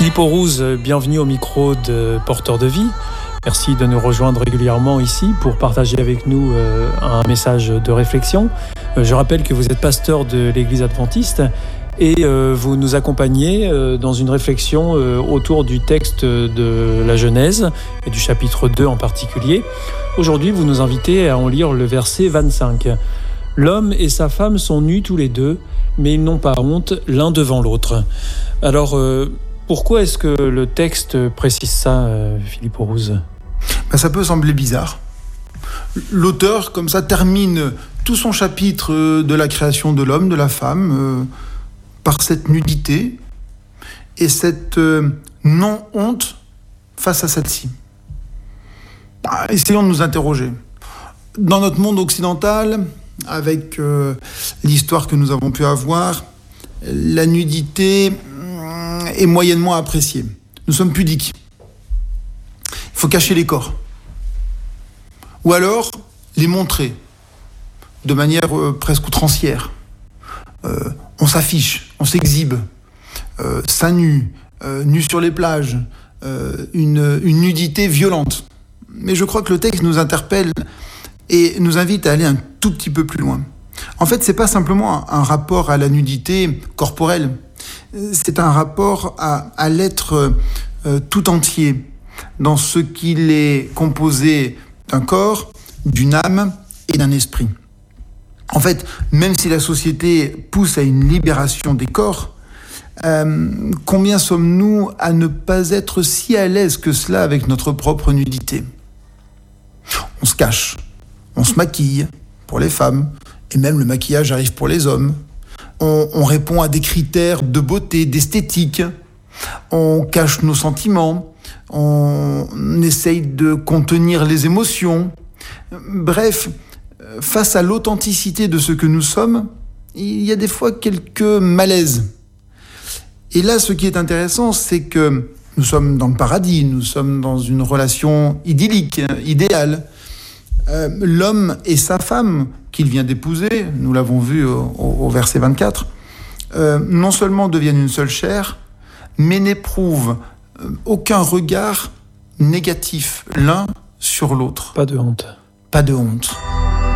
Philippe Aurouz, bienvenue au micro de Porteur de Vie. Merci de nous rejoindre régulièrement ici pour partager avec nous un message de réflexion. Je rappelle que vous êtes pasteur de l'Église adventiste et vous nous accompagnez dans une réflexion autour du texte de la Genèse et du chapitre 2 en particulier. Aujourd'hui, vous nous invitez à en lire le verset 25. « L'homme et sa femme sont nus tous les deux, mais ils n'ont pas honte l'un devant l'autre. » Alors, pourquoi est-ce que le texte précise ça, Philippe Aurouz ? Ça peut sembler bizarre. L'auteur, comme ça, termine tout son chapitre de la création de l'homme, de la femme, par cette nudité et cette non-honte face à celle-ci. Essayons de nous interroger. Dans notre monde occidental, avec l'histoire que nous avons pu avoir, la nudité est moyennement appréciée. Nous sommes pudiques. Il faut cacher les corps. Ou alors les montrer de manière presque outrancière. On s'affiche, on s'exhibe, seins nus, nus sur les plages, une nudité violente. Mais je crois que le texte nous interpelle et nous invite à aller un tout petit peu plus loin. En fait, c'est pas simplement un rapport à la nudité corporelle, c'est un rapport à l'être tout entier, dans ce qu'il est composé d'un corps, d'une âme et d'un esprit. En fait, même si la société pousse à une libération des corps, combien sommes-nous à ne pas être si à l'aise que cela avec notre propre nudité ? On se cache, on se maquille pour les femmes, et même le maquillage arrive pour les hommes. On répond à des critères de beauté, d'esthétique. On cache nos sentiments. On essaye de contenir les émotions. Bref, face à l'authenticité de ce que nous sommes, il y a des fois quelques malaises. Et là, ce qui est intéressant, c'est que nous sommes dans le paradis, nous sommes dans une relation idyllique, idéale. L'homme et sa femme qu'il vient d'épouser, nous l'avons vu au verset 24, non seulement deviennent une seule chair, mais n'éprouvent aucun regard négatif l'un sur l'autre. Pas de honte. Pas de honte.